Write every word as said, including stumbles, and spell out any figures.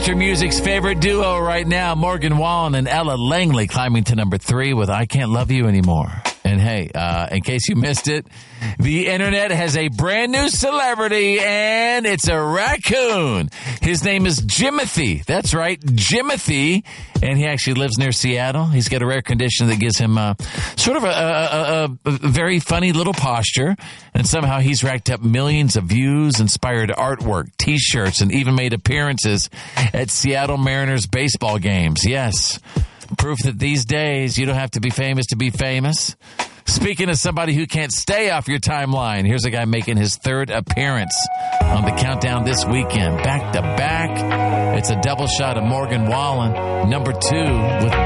country music's favorite duo right now, Morgan Wallen and Ella Langley, climbing to number three with I Can't Love You Anymore. And hey, uh, in case you missed it, the internet has a brand new celebrity, and it's a raccoon. His name is Jimothy. That's right, Jimothy. And he actually lives near Seattle. He's got a rare condition that gives him uh, sort of a, a, a, a very funny little posture. And somehow he's racked up millions of views, inspired artwork, T-shirts, and even made appearances at Seattle Mariners baseball games. Yes. Proof that these days you don't have to be famous to be famous. Speaking of somebody who can't stay off your timeline, here's a guy making his third appearance on the countdown this weekend. Back to back. It's a double shot of Morgan Wallen, number two with